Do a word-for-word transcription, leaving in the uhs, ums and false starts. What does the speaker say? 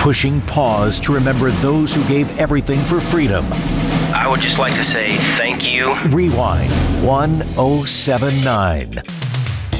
pushing pause to remember those who gave everything for freedom. I would just like to say thank you. Rewind one oh seven nine.